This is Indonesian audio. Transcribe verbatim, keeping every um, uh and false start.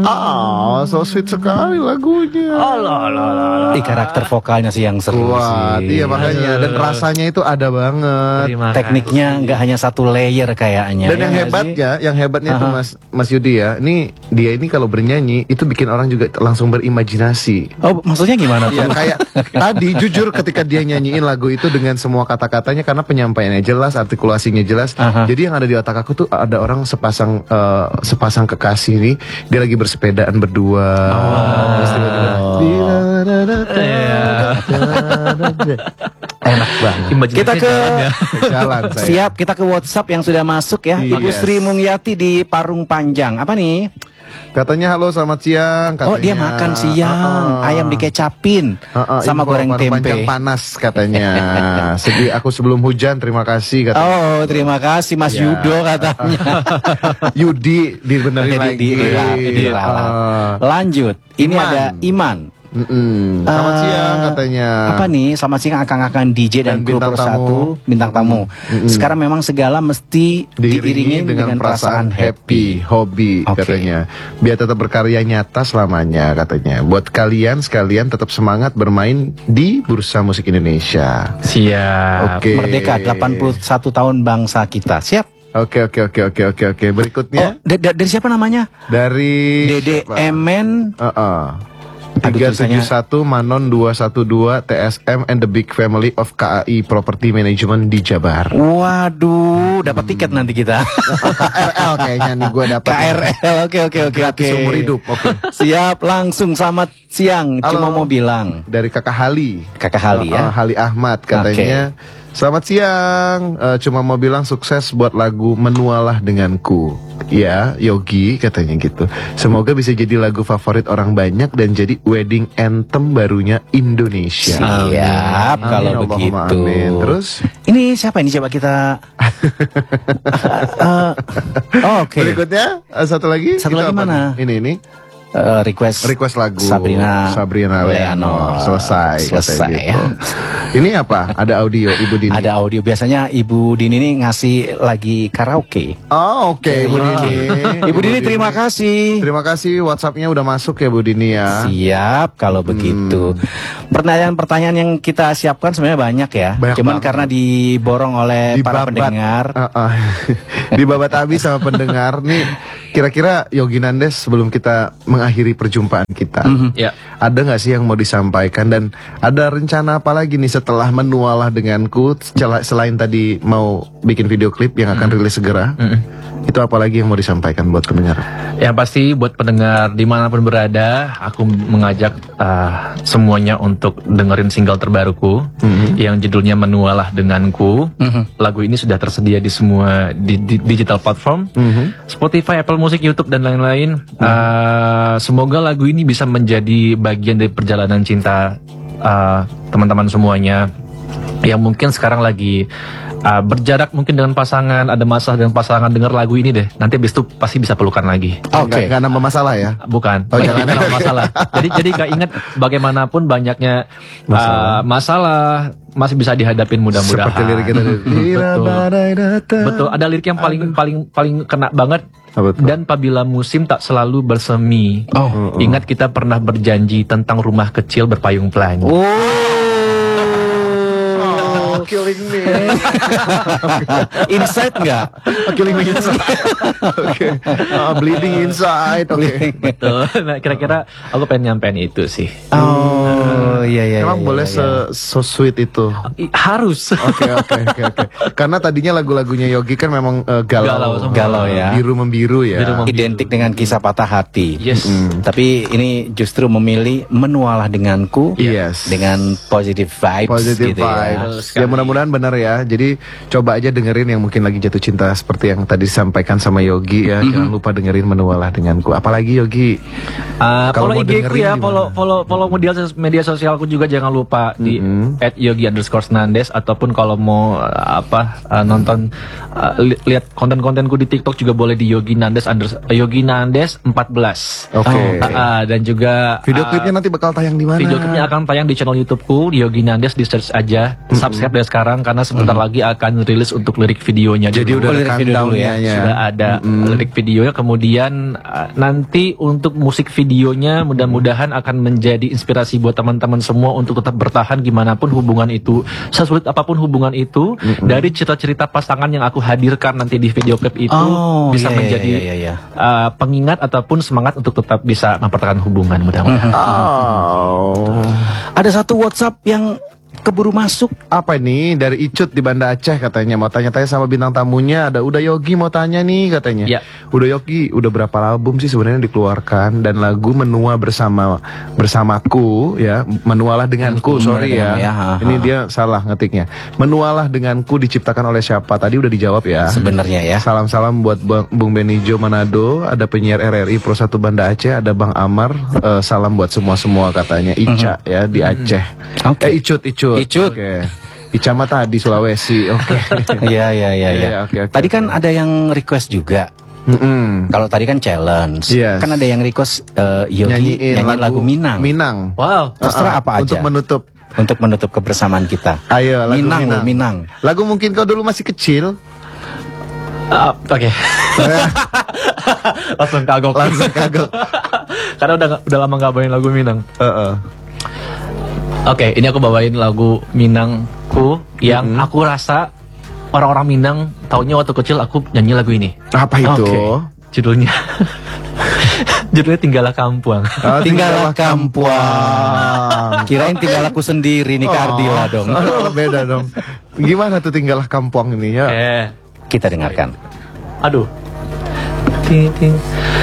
Oh, so sweet sekali lagunya. Oh, lah, lah, lah, lah. Ih, karakter vokalnya sih yang seru Kuat, sih. iya makanya. Dan rasanya itu ada banget. Terima Tekniknya nggak hanya satu layer kayaknya. Dan ya yang nggak hebatnya, sih? yang hebatnya itu Aha. Mas Mas Yudi ya. Ini dia ini kalau bernyanyi itu bikin orang juga langsung berimajinasi. Oh, maksudnya gimana tuh? Ya kayak tadi jujur ketika dia nyanyiin lagu itu dengan semua kata-katanya karena penyampaiannya jelas, artikulasinya jelas. Aha. Jadi yang ada di otak aku tuh ada orang sepasang eh, sepasang kekasih nih, dia lagi bersepedaan berdua. Terus tiba-tiba, enak banget. Imajinasi Kita ke jalan ya. Jalan saya. Siap, kita ke WhatsApp yang sudah masuk ya. Yes. Ibu Sri Mungyati di Parung Panjang. Apa nih? Katanya halo selamat siang. Katanya, Oh, dia makan siang, Uh-uh. ayam dikecapin Uh-uh, sama info goreng Parung Panjang tempe. panas katanya. Sedih aku sebelum hujan, terima kasih katanya. Oh, terima kasih Mas Ya. Yudo katanya. Yudi dibenerin Jadi lagi. di- di- di- Uh, Lanjut, ini Iman. ada Iman. mm-mm. Selamat Eh, siang katanya. Apa nih? Selamat siang akang-akang D J Dan dan kru bintang persatu tamu. bintang tamu. Mm-mm. Sekarang memang segala mesti Diiringi dengan, perasaan happy, hobi Oke. katanya. Biar tetap berkarya nyata selamanya katanya. Buat kalian sekalian tetap semangat bermain di Bursa Musik Indonesia. Siap. Oke. Merdeka delapan puluh satu tahun bangsa kita. Siap? Oke oke oke oke oke oke. Oh, Berikutnya da- da- dari siapa namanya? dari Dede siapa? Emen. Uh-uh. Aduh, tiga tujuh tulisannya- satu Manon dua satu dua T S M and the Big Family of K A I Property Management di Jabar. Waduh, dapat tiket nanti kita. K R L kayaknya nih gue dapat. K R L, oke oke oke Gratis oke. seumur hidup. Oke. Siap, langsung selamat siang. Halo. Cuma mau bilang, Dari Kakak Hali. Kakak Hali Uh, ya. Hali Ahmad katanya. Selamat siang. Uh, cuma mau bilang sukses buat lagu Menualah Denganku. Ya, Yogi katanya gitu. Semoga bisa jadi lagu favorit orang banyak dan jadi wedding anthem barunya Indonesia. Siap, Amin, kalau Allahumma begitu. amin. Terus Ini siapa ini coba kita. Eh, oh, Oke. berikutnya uh, satu lagi. Satu Itu lagi apa mana? nih? Ini ini Eh, request request lagu Sabrina Sabrina Leonor. Selesai Selesai katanya ya. gitu. Ini apa? Ada audio Ibu Dini. Ada audio, biasanya Ibu Dini ini ngasih lagi karaoke. Oh, oke Ibu Dini. Ibu Dini terima kasih. Terima kasih WhatsApp-nya udah masuk ya Bu Dini ya. Siap kalau begitu. Pertanyaan-pertanyaan yang kita siapkan sebenarnya banyak ya. Banyak Cuman banget. karena diborong oleh para Dibabat. pendengar. Uh, uh. Dibabat habis sama pendengar nih. Kira-kira Yogi Nandes sebelum kita mengakhiri perjumpaan kita, Ya. ada nggak sih yang mau disampaikan dan ada rencana apa lagi nih setelah Menualah Denganku cel- selain tadi mau bikin video klip yang akan rilis segera? Itu apa lagi yang mau disampaikan buat pendengar? Yang pasti buat pendengar dimanapun berada, aku mengajak uh, semuanya untuk dengerin single terbaruku yang judulnya Menualah Denganku. Lagu ini sudah tersedia di semua di, di- digital platform, Spotify, Apple Music, YouTube dan lain-lain. Uh, semoga lagu ini bisa menjadi bagian dari perjalanan cinta uh, teman-teman semuanya yang mungkin sekarang lagi uh, berjarak mungkin dengan pasangan, ada masalah dengan pasangan, dengar lagu ini deh. Nanti habis itu pasti bisa pelukan lagi. Oke, nggak nambah masalah ya? Bukan, Oh, jangan. bukan masalah. Jadi jadi Kak ingat bagaimanapun banyaknya Masalah. uh, masalah masih bisa dihadapin mudah-mudahan. Seperti lirik kita tadi. Bila Betul. badai datang. Betul, ada lirik yang paling paling paling kena banget. Apa tuh? Dan apabila musim tak selalu bersemi. Oh. Ingat kita pernah berjanji tentang rumah kecil berpayung pelangi. Oh, killing me. Insight nggak? Killing me inside. Oke. Ah, bleeding inside. Oke. Betul. Nah, kira-kira aku pengen nyampein itu sih. Oh iya iya. Emang iya, boleh iya. se so sweet itu. I- Harus. Oke oke oke oke. Karena tadinya lagu-lagunya Yogi kan memang eh, galau, Galau semua. Galau ya. biru membiru ya. Biru membiru. Identik dengan kisah patah hati. Yes. Tapi ini justru memilih Menualah Denganku Yes. dengan positive vibes Positive gitu ya. vibes. Ya mudah-mudahan benar ya. Jadi coba aja dengerin yang mungkin lagi jatuh cinta seperti yang tadi disampaikan sama Yogi ya. Jangan lupa dengerin Menualah Denganku. Apalagi Yogi. Uh, Kalau follow mau I G ku dengerin ya, gimana? follow follow follow media sos- media sosialku juga jangan lupa di at yogi underscore nandes ataupun kalau mau uh, apa uh, nonton uh, li- lihat konten-kontenku di TikTok juga boleh di Yogi Nandes unders uh, Yogi Nandes empat belas. Oke. Uh, uh, dan juga Video uh, klipnya nanti bakal tayang di mana? video klipnya akan tayang di channel YouTubeku di Yogi Nandes, di search aja, subscribe dan sekarang karena sebentar Hmm. lagi akan rilis untuk lirik videonya. Jadi dulu. udah Oh, lirik ada video dulu ya. countdown-nya. Sudah ada Mm-mm. lirik videonya, kemudian uh, nanti untuk musik videonya mudah-mudahan akan menjadi inspirasi buat teman-teman semua untuk tetap bertahan gimana pun hubungan itu, sesulit apapun hubungan itu. Dari cerita-cerita pasangan yang aku hadirkan nanti di video clip itu Oh, bisa iya, iya, menjadi iya, iya. uh, pengingat ataupun semangat untuk tetap bisa mempertahankan hubungan mudah-mudahan. Oh. Ada satu WhatsApp yang keburu masuk. Apa ini dari Icut di Banda Aceh katanya mau tanya-tanya sama bintang tamunya. Ada Udah Yogi mau tanya nih katanya. Ya. Udah Yogi udah berapa album sih sebenarnya dikeluarkan dan lagu Menua bersama bersamaku ya, Menualah denganku, Menualah sorry ya. denganmu ya, ha, ha. Ini dia salah ngetiknya. Menualah denganku diciptakan oleh siapa? Tadi udah dijawab ya. Sebenarnya ya. Salam-salam buat Bang, Bung Benijo Manado, ada penyiar R R I Pro satu Banda Aceh, ada Bang Amar, eh, salam buat semua-semua katanya. Ica ya di Aceh. Oke. Eh Icut, Icut. Icut. Oke. Ica mah tadi Sulawesi. Oke. Iya, iya, iya, iya. Iya, oke, oke, Tadi oke. kan ada yang request juga. Mm-mm. Kalau tadi kan challenge. Yes. Kan ada yang request eh, Yogi Nyanyiin nyanyiin lagu, Minang. Minang. Wow. Terserah Uh-uh. apa aja. Untuk menutup. Untuk menutup kebersamaan kita. Ayo lagu Minang, Minang. loh, Minang. Lagu mungkin kau dulu masih kecil. Uh, Oke. Langsung kagok. Langsung kagok. Karena udah udah lama nggak bawain lagu Minang. Heeh. Oke, ini aku bawain lagu Minangku yang Mm-hmm. aku rasa orang-orang Minang taunya waktu kecil aku nyanyi lagu ini. Apa itu? Oke, judulnya judulnya Tinggallah Kampuang. Oh, Tinggallah Kampuang. Kirain tinggal aku sendiri nih Kardila dong. Oh, beda dong. Gimana tuh Tinggallah Kampuang ini ya? Eh, Kita dengarkan. aduh. Ting, ting.